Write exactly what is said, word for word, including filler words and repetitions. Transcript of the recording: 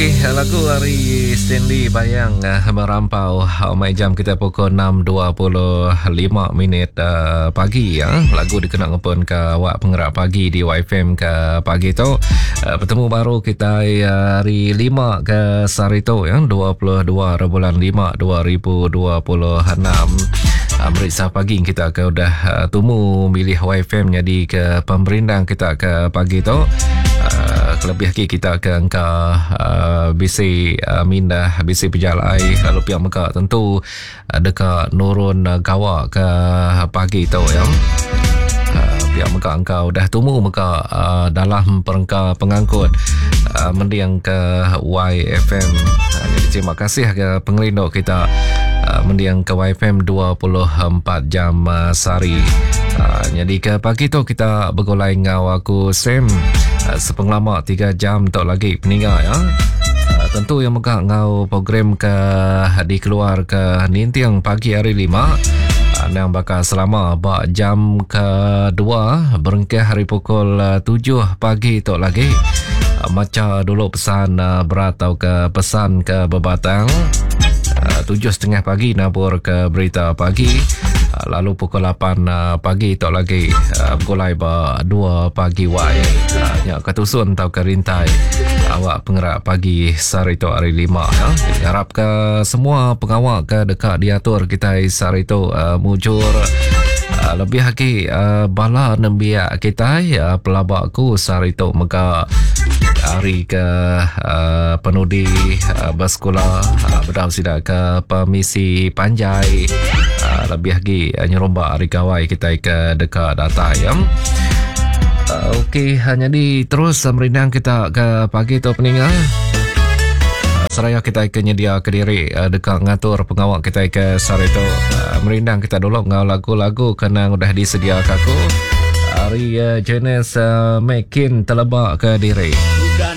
Okey, lagu hari Stanley Bayang uh, merampau uh, mai jam kita pukul enam dua puluh lima minit uh, pagi ya. Lagu dikenal ngepun ke awak penggerak pagi di Y F M ke pagi tu. Uh, bertemu baru kita uh, hari lima ke sehari tu ya, dua puluh dua bulan lima dua ribu dua puluh enam. Uh, Meriksa pagi kita ke udah uh, tumu milih Y F M jadi ke pemerintah kita ke pagi tu. Uh, lebih lagi kita ke angka uh, B C uh, Mindah, B C Pejalai, lalu pihak mereka tentu uh, dekat nurun uh, Gawak ke pagi tu ya. Uh, pihak mereka angka udah tumu mereka uh, dalam perangka pengangkut uh, mendiang ke Y F M. Uh, jadi terima kasih ke pengelindok kita uh, mendiang ke Y F M dua puluh empat jam uh, sehari. Uh, jadi ke pagi tu kita bergulai dengan aku Sam uh, sepenglamak tiga jam tak lagi peninggal ya. Uh, tentu yang megah ngau program ke dikeluar ke nintiang pagi hari lima uh, yang bakal selama bak jam kedua berengkeh hari pukul uh, tujuh pagi tak lagi. Uh, macam dulu pesan uh, berat atau ke pesan ke bebatang uh, tujuh setengah pagi nabur ke berita pagi. Lalu pukul lapan uh, pagi tak lagi uh, bergulai ba dua pagi wai uh, nyak ketusun tau kerintai awak penggerak pagi sehari tu hari lima ya. Jadi harap ke semua pengawal ke dekat diatur kita sehari tu uh, mujur uh, lebih lagi uh, bala nembiak kita ya pelabakku sehari tu mega hari ke uh, penudi uh, bersekolah uh, berdau sidak ke permisi panjai uh, lebih lagi uh, nyerombak hari kawai kita ke dekat data ya. Uh, Okey, hanya di terus uh, merindang kita ke pagi tu peninggal. Uh, seraya kita ke nyedia ke diri uh, dekat ngatur pengawal kita ke sehari tu uh, merindang kita dulu ngau lagu-lagu kena udah disediakan aku hari uh, jenis uh, makin terlebak ke diri.